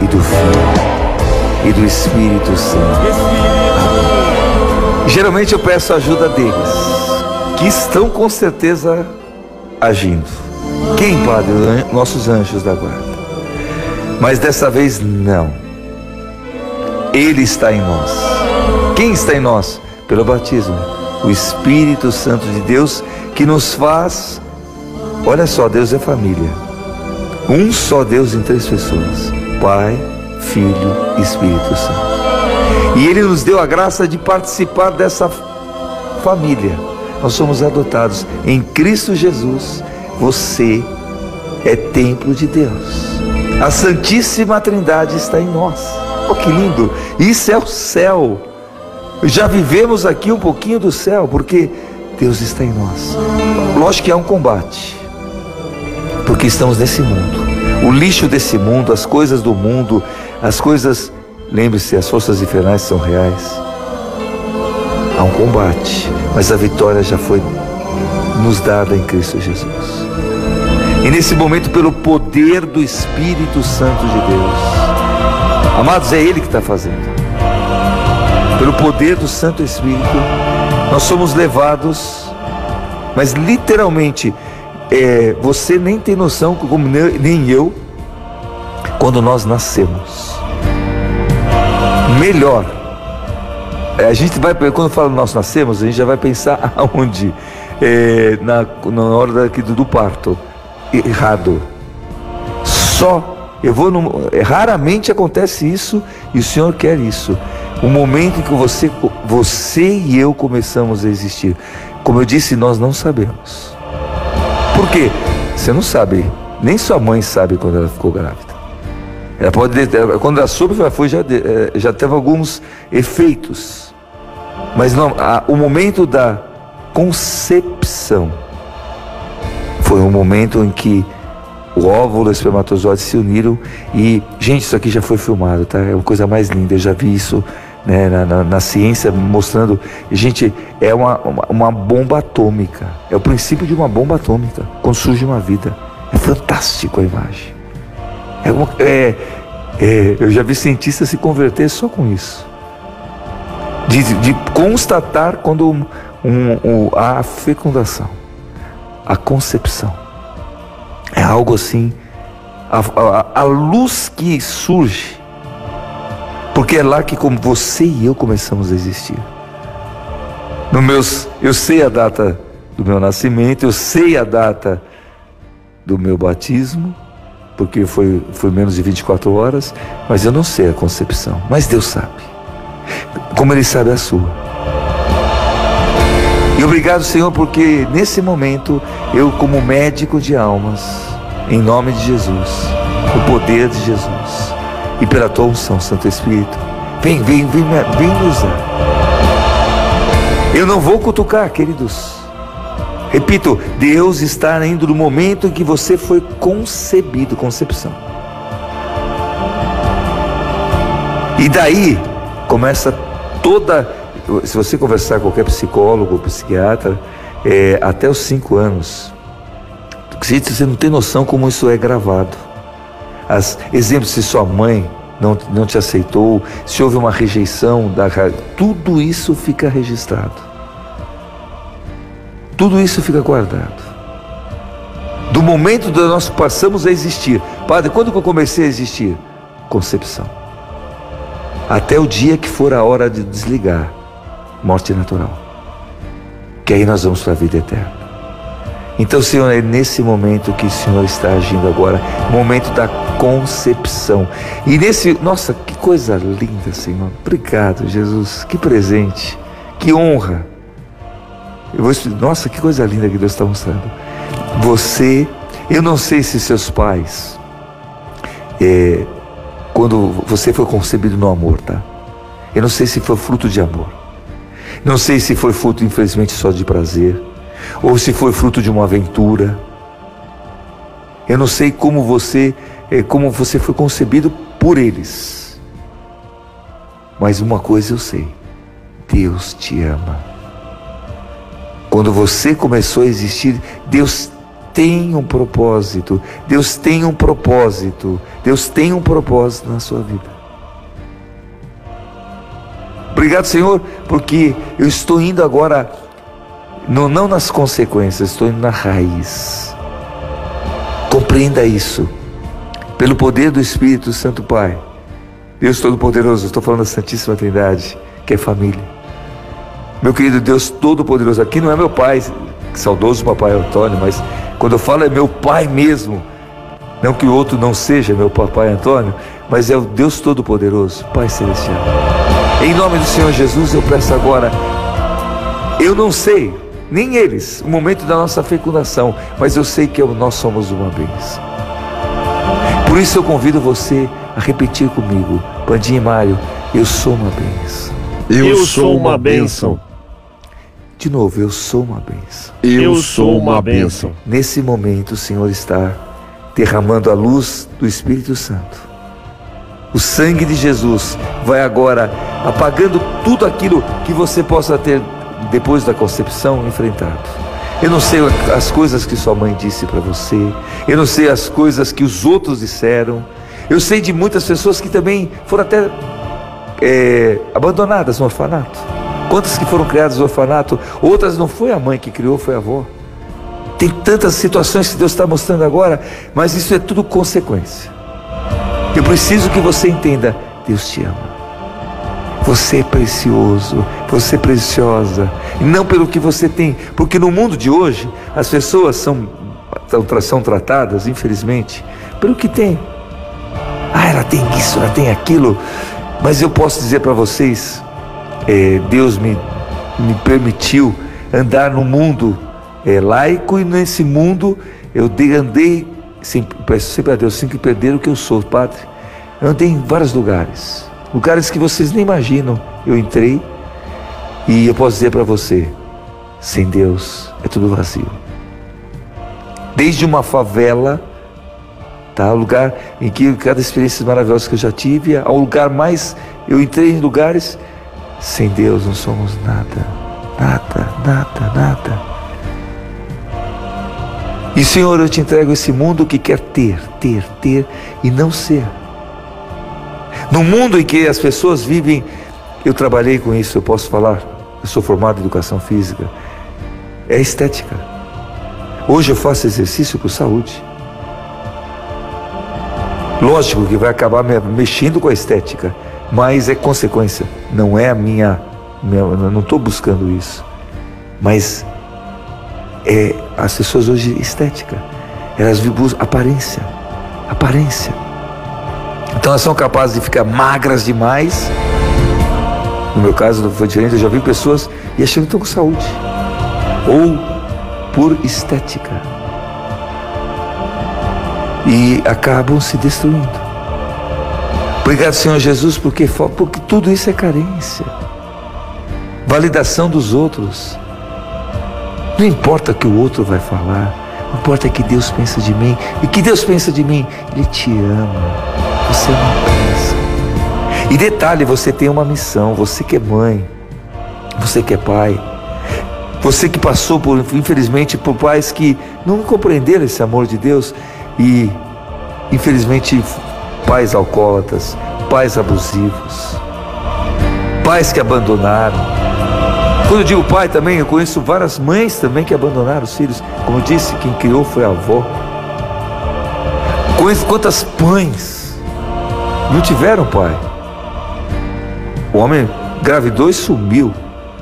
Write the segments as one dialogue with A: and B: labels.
A: e do Filho e do Espírito Santo. Geralmente eu peço a ajuda deles, que estão com certeza agindo. Quem, Padre? Nossos anjos da guarda. Mas dessa vez não. Ele está em nós. Quem está em nós? Pelo batismo. O Espírito Santo de Deus, que nos faz... Olha só, Deus é família. Um só Deus em 3 pessoas. Pai, Filho e Espírito Santo. E Ele nos deu a graça de participar dessa família. Nós somos adotados em Cristo Jesus. Você é templo de Deus. A Santíssima Trindade está em nós. Oh, que lindo! Isso é o céu. Já vivemos aqui um pouquinho do céu, porque Deus está em nós. Lógico que há um combate, porque estamos nesse mundo. O lixo desse mundo, as coisas do mundo, as coisas... Lembre-se, as forças infernais são reais. Há um combate, mas a vitória já foi nos dada em Cristo Jesus. E nesse momento, pelo poder do Espírito Santo de Deus, amados, é Ele que está fazendo. Pelo poder do Santo Espírito, nós somos levados, mas literalmente, você nem tem noção, como nem eu, quando nós nascemos. Melhor, a gente vai, quando fala nós nascemos, a gente já vai pensar aonde? Na hora do parto. Errado. Raramente acontece isso, e o Senhor quer isso. O momento em que você e eu começamos a existir. Como eu disse, nós não sabemos. Por quê? Você não sabe, nem sua mãe sabe quando ela ficou grávida. Ela quando ela soube, já teve alguns efeitos. Mas não, o momento da concepção foi um momento em que o óvulo e o espermatozoide se uniram. E, gente, isso aqui já foi filmado, tá? É uma coisa mais linda. Eu já vi isso, né, na ciência, mostrando. Gente, é uma bomba atômica. É o princípio de uma bomba atômica, quando surge uma vida. É fantástico a imagem. Eu já vi cientistas se converter só com isso, de constatar quando a fecundação, a concepção, é algo assim, a luz que surge, porque é lá que como você e eu começamos a existir. Eu sei a data do meu nascimento, eu sei a data do meu batismo, porque foi menos de 24 horas, mas eu não sei a concepção. Mas Deus sabe, como Ele sabe a sua. E obrigado, Senhor, porque nesse momento, eu como médico de almas, em nome de Jesus, o poder de Jesus, e pela tua unção, Santo Espírito, vem me usar. Eu não vou cutucar, queridos. Repito, Deus está indo no momento em que você foi concebido, concepção. E daí começa se você conversar com qualquer psicólogo, psiquiatra, até os 5 anos, você não tem noção como isso é gravado. Exemplo, se sua mãe não te aceitou, se houve uma rejeição, tudo isso fica registrado. Tudo isso fica guardado. Do momento que nós passamos a existir. Padre, quando que eu comecei a existir? Concepção. Até o dia que for a hora de desligar. Morte natural. Que aí nós vamos para a vida eterna. Então, Senhor, é nesse momento que o Senhor está agindo agora. Momento da concepção. E nossa, que coisa linda, Senhor. Obrigado, Jesus. Que presente. Que honra. Nossa, que coisa linda que Deus está mostrando. Eu não sei se seus pais, quando você foi concebido no amor, tá? Eu não sei se foi fruto de amor. Não sei se foi fruto, infelizmente, só de prazer, ou se foi fruto de uma aventura. Eu não sei como você foi concebido por eles. Mas uma coisa eu sei: Deus te ama. Quando você começou a existir, Deus tem um propósito. Deus tem um propósito. Deus tem um propósito na sua vida. Obrigado, Senhor, porque eu estou indo agora, não nas consequências, estou indo na raiz. Compreenda isso. Pelo poder do Espírito Santo, Pai. Deus Todo-Poderoso, estou falando da Santíssima Trindade, que é família. Meu querido Deus Todo-Poderoso, aqui não é meu pai, saudoso papai Antônio, mas quando eu falo é meu pai mesmo. Não que o outro não seja meu papai Antônio, mas é o Deus Todo-Poderoso, Pai Celestial. Em nome do Senhor Jesus, eu peço agora, eu não sei, nem eles, o momento da nossa fecundação, mas eu sei que nós somos uma bênção. Por isso eu convido você a repetir comigo, Pandinha e Mário, eu sou uma bênção.
B: Eu sou uma bênção.
A: De novo, eu sou uma bênção.
B: Eu sou uma bênção.
A: Nesse momento o Senhor está derramando a luz do Espírito Santo. O sangue de Jesus vai agora apagando tudo aquilo que você possa ter depois da concepção enfrentado. Eu não sei as coisas que sua mãe disse para você. Eu não sei as coisas que os outros disseram. Eu sei de muitas pessoas que também foram até abandonadas no orfanato. Quantas que foram criadas no orfanato? Outras não foi a mãe que criou, foi a avó. Tem tantas situações que Deus está mostrando agora, mas isso é tudo consequência. Eu preciso que você entenda, Deus te ama. Você é precioso, você é preciosa, e não pelo que você tem, porque no mundo de hoje, as pessoas são tratadas, infelizmente, pelo que tem. Ela tem isso, ela tem aquilo, mas eu posso dizer para vocês, Deus me permitiu andar no mundo laico, e nesse mundo eu andei, peço sempre a Deus, sem que perder o que eu sou, Padre. Eu andei em vários lugares que vocês nem imaginam. Eu entrei e eu posso dizer para você, sem Deus é tudo vazio. Desde uma favela, tá, lugar em que cada experiência maravilhosa que eu já tive, ao lugar mais, eu entrei em lugares, sem Deus não somos nada, nada, nada, nada. E Senhor, eu te entrego esse mundo que quer ter e não ser. No mundo em que as pessoas vivem, eu trabalhei com isso, eu posso falar, eu sou formado em educação física, é estética. Hoje eu faço exercício por saúde. Lógico que vai acabar mexendo com a estética, mas é consequência, não é eu não estou buscando isso, mas as pessoas hoje, estética, elas buscam aparência. Então elas são capazes de ficar magras demais. No meu caso não foi diferente, eu já vi pessoas e achando que estão com saúde, ou por estética, e acabam se destruindo. Obrigado, Senhor Jesus, porque tudo isso é carência, validação dos outros. Não importa o que o outro vai falar, não importa o que Deus pensa de mim. E o que Deus pensa de mim? Ele te ama, você é uma bênção. E detalhe, você tem uma missão, você que é mãe, você que é pai, você que passou infelizmente por pais que não compreenderam esse amor de Deus, e infelizmente pais alcoólatras, pais abusivos, pais que abandonaram. Quando eu digo pai também, eu conheço várias mães também que abandonaram os filhos. Como eu disse, quem criou foi a avó. Conheço quantas mães não tiveram pai. O homem engravidou e sumiu.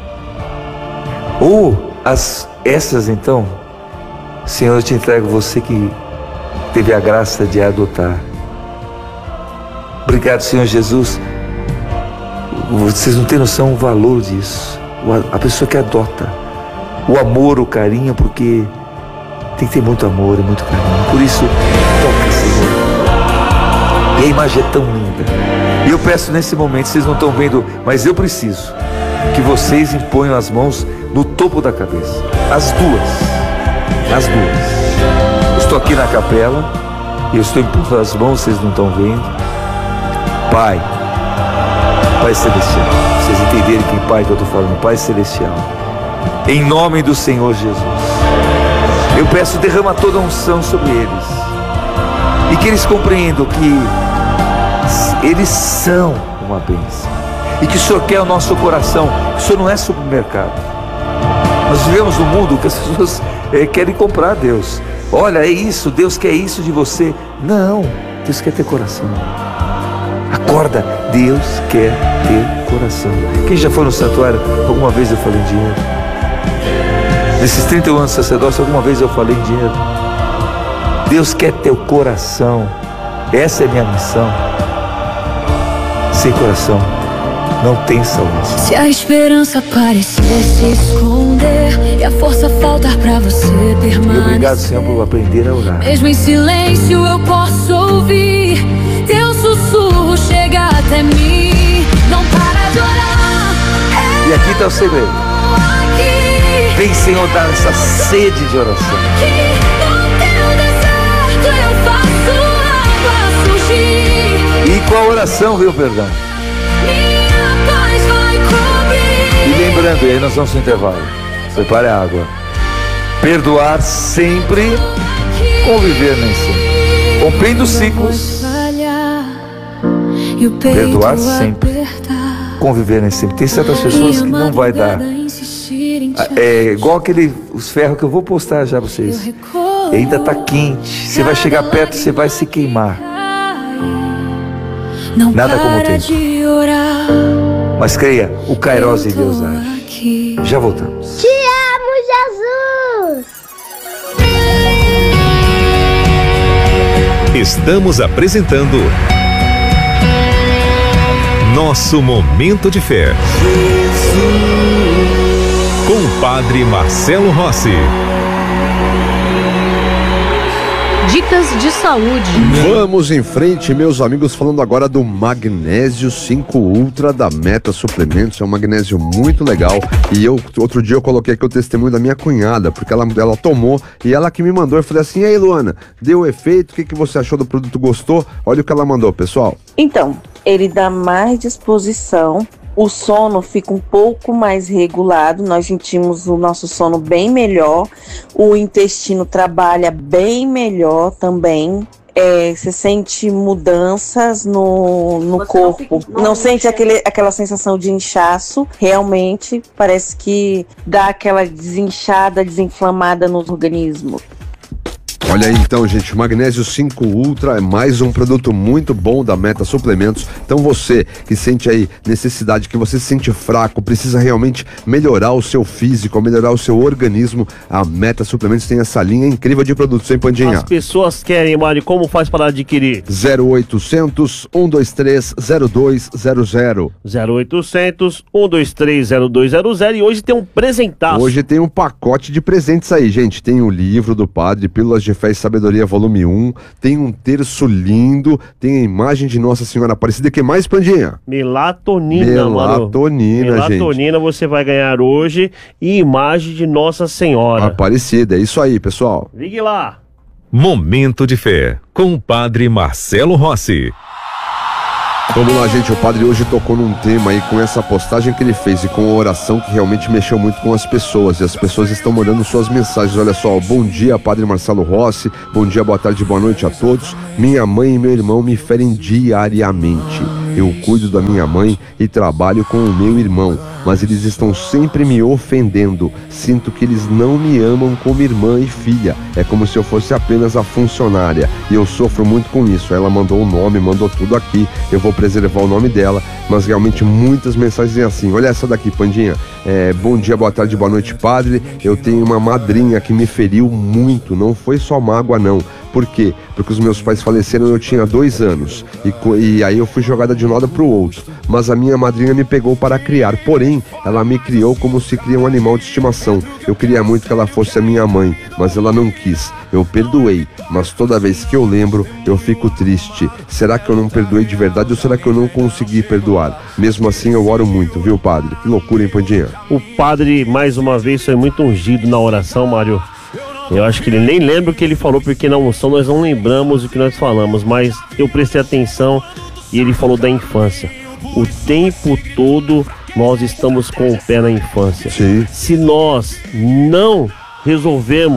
A: Ou essas então, Senhor, eu te entrego você que teve a graça de adotar. Obrigado, Senhor Jesus. Vocês não têm noção o valor disso. A pessoa que adota, o amor, o carinho, porque tem que ter muito amor e muito carinho. Por isso, toca, Senhor. E a imagem é tão linda. E eu peço nesse momento, vocês não estão vendo, mas eu preciso que vocês imponham as mãos no topo da cabeça. As duas. Eu estou aqui na capela e eu estou impondo as mãos, vocês não estão vendo. Pai Celestial, vocês entenderem quem Pai que eu estou falando, Pai Celestial, em nome do Senhor Jesus, Eu peço, derrama toda a unção sobre eles. E que eles compreendam que eles são uma bênção. E que o Senhor quer o nosso coração. O Senhor não é supermercado. Nós vivemos num mundo que as pessoas querem comprar Deus. Olha, é isso, Deus quer isso de você. Não, Deus quer ter coração. Acorda, Deus quer ter coração. Quem já foi no santuário, alguma vez eu falei em dinheiro? Nesses 31 anos de sacerdócio, alguma vez eu falei em dinheiro? Deus quer teu coração. Essa é a minha missão. Sem coração não tem salvação.
C: Se a esperança parecer se esconder e a força faltar pra você permanecer,
A: E obrigado, Senhor, por aprender a orar.
C: mesmo em silêncio eu posso ouvir teu sussurro chegar até mim. Não para de orar.
A: E aqui está o segredo.
C: Aqui,
A: Vem, Senhor, dar essa sede de oração.
C: aqui no teu deserto eu faço água surgir.
A: E com a oração vem o perdão.
C: Minha paz vai cobrir.
A: E lembrando, aí nós vamos no intervalo. Prepare a água. Perdoar sempre, conviver nem sempre. Rompendo ciclos. Perdoar sempre, conviver nem sempre. Tem certas pessoas que não vai dar. É igual os ferros que eu vou postar já pra vocês. Ainda tá quente. Você vai chegar perto, você vai se queimar. Nada como o tempo. Mas creia, o Kairos de Deus age. Já voltamos.
D: Te amo, Jesus!
E: Estamos apresentando Nosso Momento de Fé. Com o Padre Marcelo Rossi.
F: Dicas de saúde.
B: Vamos em frente, meus amigos, falando agora do Magnésio 5 Ultra da Meta Suplementos. É um magnésio muito legal. E outro dia eu coloquei aqui o testemunho da minha cunhada, porque ela tomou e ela que me mandou. Eu falei assim: e aí, Luana, deu efeito? O que você achou do produto? Gostou? Olha o que ela mandou, pessoal.
G: Então, ele dá mais disposição. O sono fica um pouco mais regulado, nós sentimos o nosso sono bem melhor, o intestino trabalha bem melhor também. Você sente mudanças no corpo, não sente aquela sensação de inchaço, realmente parece que dá aquela desinchada, desinflamada no organismo.
B: Olha aí então, gente, o Magnésio 5 Ultra é mais um produto muito bom da Meta Suplementos. Então você que sente aí necessidade, que você se sente fraco, precisa realmente melhorar o seu físico, melhorar o seu organismo, a Meta Suplementos tem essa linha incrível de produtos, hein, Pandinha?
H: As pessoas querem, Mário, como faz para adquirir?
B: 0800 123 0200.
H: 0800 123 0200. E hoje tem um presentaço.
B: Hoje tem um pacote de presentes aí, gente. Tem o livro do Padre, Pílulas de Fé e Sabedoria, volume 1. Tem um terço lindo. Tem a imagem de Nossa Senhora Aparecida. Que mais, Pandinha?
H: Melatonina, mano. Melatonina você vai ganhar hoje. E imagem de Nossa Senhora
B: Aparecida. É isso aí, pessoal.
H: Ligue lá.
E: Momento de Fé, com o Padre Marcelo Rossi.
B: Vamos lá, gente, o padre hoje tocou num tema aí com essa postagem que ele fez e com a oração que realmente mexeu muito com as pessoas, e as pessoas estão mandando suas mensagens. Olha só, bom dia, Padre Marcelo Rossi, bom dia, boa tarde, boa noite a todos. Minha mãe e meu irmão me ferem diariamente. Eu cuido da minha mãe e trabalho com o meu irmão, mas eles estão sempre me ofendendo. Sinto que eles não me amam como irmã e filha. É como se eu fosse apenas a funcionária. E eu sofro muito com isso. Ela mandou o nome, mandou tudo aqui. Eu vou preservar o nome dela. Mas realmente muitas mensagens assim. Olha essa daqui, Pandinha. Bom dia, boa tarde, boa noite, padre. Eu tenho uma madrinha que me feriu muito. Não foi só mágoa, não. Por quê? Porque os meus pais faleceram, eu tinha 2 anos. E aí eu fui jogada de um lado pro outro. Mas a minha madrinha me pegou para criar. Porém, ela me criou como se cria um animal de estimação. Eu queria muito que ela fosse a minha mãe, mas ela não quis. Eu perdoei, mas toda vez que eu lembro, eu fico triste. Será que eu não perdoei de verdade ou será que eu não consegui perdoar? Mesmo assim, eu oro muito, viu, padre? Que loucura, hein, Pandinha?
H: O padre, mais uma vez, foi muito ungido na oração, Mário. Eu acho que ele nem lembra o que ele falou, porque na unção nós não lembramos o que nós falamos, mas eu prestei atenção e ele falou da infância. O tempo todo nós estamos com o pé na infância.
B: Sim.
H: Se nós não resolvemos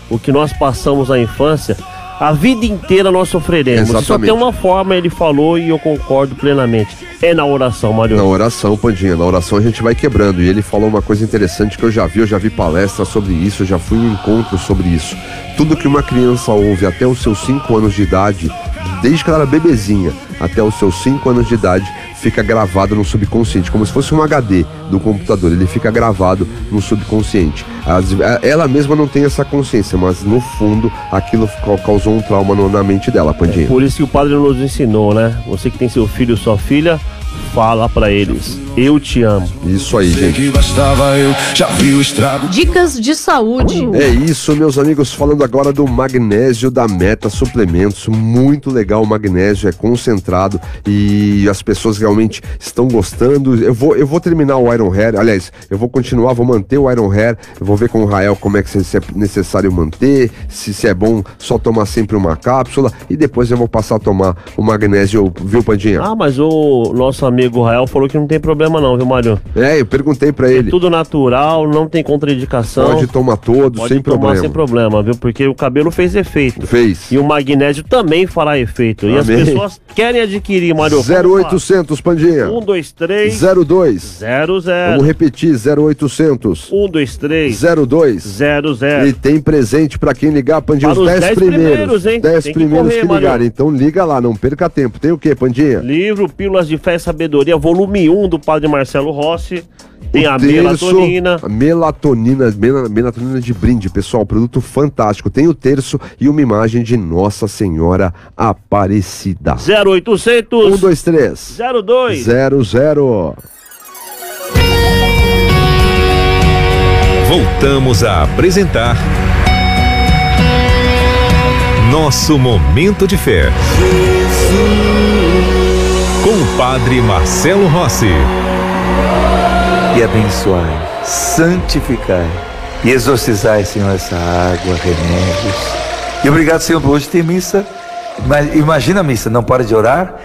H: o que nós passamos na infância, a vida inteira nós sofreremos.
B: Exatamente.
H: Só tem uma forma, ele falou, e eu concordo plenamente. É na oração, Mário.
B: Na oração, Pandinha, na oração a gente vai quebrando. E ele falou uma coisa interessante que eu já vi palestra sobre isso, eu já fui em encontro sobre isso. Tudo que uma criança ouve até os seus 5 anos de idade, desde que ela era bebezinha até os seus 5 anos de idade, fica gravado no subconsciente, como se fosse um HD do computador, ele fica gravado no subconsciente. Ela mesma não tem essa consciência, mas no fundo aquilo causou um trauma na mente dela, Pandinha.
H: Por isso que o padre nos ensinou, né? Você que tem seu filho ou sua filha, fala pra eles: eu te amo.
B: Isso aí, gente.
F: Dicas de saúde.
B: É isso, meus amigos, falando agora do magnésio da Meta Suplementos. Muito legal, o magnésio é concentrado e as pessoas realmente estão gostando. Eu vou terminar o Iron Hair, aliás, eu vou continuar, vou manter o Iron Hair, eu vou ver com o Rael como é que se é necessário manter, se é bom só tomar sempre uma cápsula, e depois eu vou passar a tomar o magnésio, viu, Pandinha?
H: Ah, mas o nosso amigo Rael falou que não tem problema não, viu, Mário?
B: É, eu perguntei pra ele.
H: É tudo natural, não tem contraindicação.
B: Pode tomar todos, sem problema.
H: Pode tomar sem problema, viu? Porque o cabelo fez efeito.
B: Fez.
H: E o magnésio também fará efeito.
B: Amém.
H: E as pessoas querem adquirir, Mário.
B: 0800, Pandinha.
H: 123
B: 02
H: 00.
B: Vamos repetir, 0800
H: 123
B: 02
H: 00.
B: E tem presente pra quem ligar, Pandinha,
H: Para
B: os
H: os
B: 10 primeiros,
H: hein?
B: 10
H: Tem que
B: primeiros
H: correr,
B: que
H: Mário.
B: ligarem. Então liga lá, não perca tempo. Tem o quê, Pandinha?
H: Livro Pílulas de Fé e Sabedoria, volume 1 do Padre Marcelo Rossi. Tem a melatonina. Melatonina de brinde, pessoal, produto fantástico. Tem o terço e uma imagem de Nossa Senhora Aparecida. 0800
B: 123
H: 02
B: 00.
E: Voltamos a apresentar Nosso Momento de Fé. Com o Padre Marcelo Rossi.
A: E abençoai, santificai e exorcizai, Senhor, essa água, remédios. E obrigado, Senhor, por hoje ter missa. Mas imagina a missa, não para de orar